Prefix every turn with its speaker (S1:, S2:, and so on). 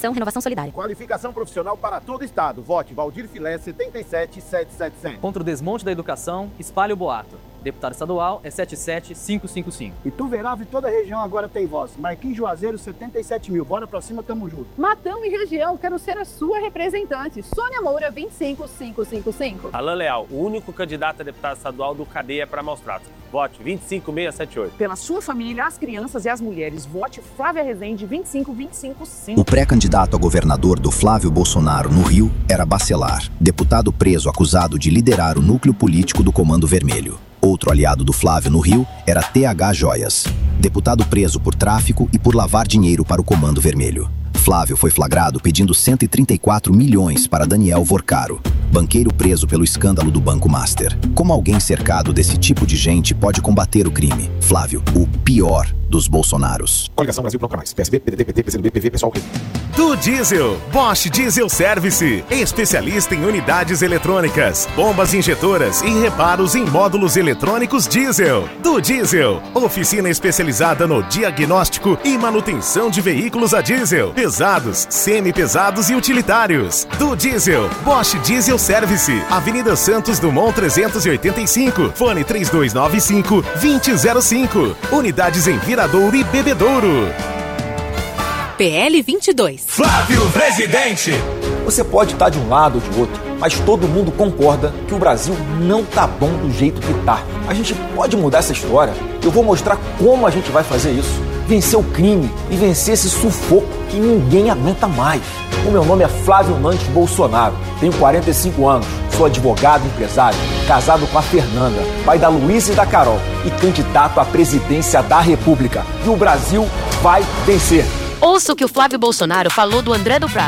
S1: Coligação Renovação Solidária.
S2: Qualificação profissional para todo o estado. Vote Valdir Filé 77777.
S3: Contra o desmonte da educação, espalhe o boato. Deputado estadual é 77555.
S4: Ituverava e toda a região agora tem voz. Marquinhos Juazeiro, 77 mil. Bora pra cima, tamo junto.
S5: Matão e região, quero ser a sua representante. Sônia Moura, 25555.
S6: Alan Leal, o único candidato a deputado estadual do Cadeia para Maus Tratos. Vote 25678.
S7: Pela sua família, as crianças e as mulheres, vote Flávia Rezende, 25255.
S8: O pré-candidato a governador do Flávio Bolsonaro no Rio era Bacelar, deputado preso acusado de liderar o núcleo político do Comando Vermelho. Outro aliado do Flávio no Rio era TH Joias, deputado preso por tráfico e por lavar dinheiro para o Comando Vermelho. Flávio foi flagrado pedindo 134 milhões para Daniel Vorcaro, banqueiro preso pelo escândalo do Banco Master. Como alguém cercado desse tipo de gente pode combater o crime? Flávio, o pior dos Bolsonaros.
S2: Coligação Brasil Bronca Mais. PSB, PDT, PT, PCdoB, PV, Pessoal.
S9: Do Diesel, Bosch Diesel Service, especialista em unidades eletrônicas, bombas injetoras e reparos em módulos eletrônicos diesel. Do Diesel, oficina especializada no diagnóstico e manutenção de veículos a diesel, pesados, semi-pesados e utilitários. Do Diesel, Bosch Diesel Service, Avenida Santos Dumont 385, fone 3295-2005, unidades em Viradouro e Bebedouro.
S1: PL 22.
S9: Flávio Presidente.
S10: Você pode estar de um lado ou de outro, mas todo mundo concorda que o Brasil não tá bom do jeito que tá. A gente pode mudar essa história. Eu vou mostrar como a gente vai fazer isso. Vencer o crime e vencer esse sufoco que ninguém aguenta mais. O meu nome é Flávio Nantes Bolsonaro, tenho 45 anos, sou advogado e empresário, casado com a Fernanda, pai da Luísa e da Carol e candidato à presidência da República. E o Brasil vai vencer.
S1: Ouça o que o Flávio Bolsonaro falou do André do Prado.